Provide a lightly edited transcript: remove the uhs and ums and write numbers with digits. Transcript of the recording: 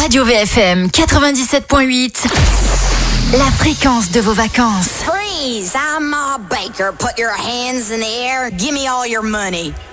Radio VFM 97.8, la fréquence de vos vacances. Freeze, I'm Ma Baker. Put your hands in the air. Give me all your money.